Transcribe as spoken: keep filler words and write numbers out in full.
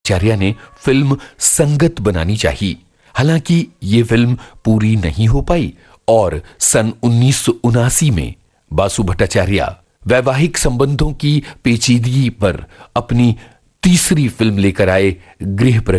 भट्टाचार्य ने फिल्म संगत बनानी चाहिए। हालांकि ये फिल्म पूरी नहीं हो पाई और सन उन्नीस सौ उनासी में बासु भट्टाचार्य वैवाहिक संबंधों की पेचीदगी पर अपनी तीसरी फिल्म लेकर आए, गृह